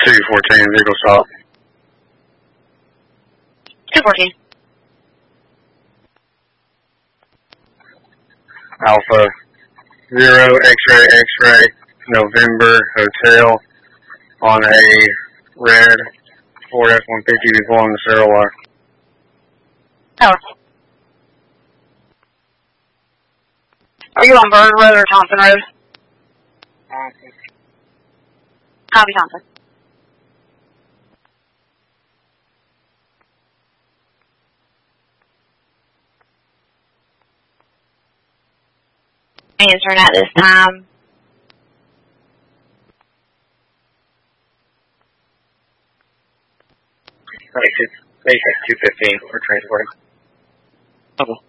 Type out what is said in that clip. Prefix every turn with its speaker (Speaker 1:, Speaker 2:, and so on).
Speaker 1: 214, vehicle stop.
Speaker 2: 214.
Speaker 1: Alpha 0 X-ray November Hotel on a red Ford F-150 before on the serial wire.
Speaker 2: Oh. Are you on Bird Road or Thompson Road? Copy, Thompson. Answering at this time.
Speaker 3: Make it 215 for transporting.
Speaker 4: Okay.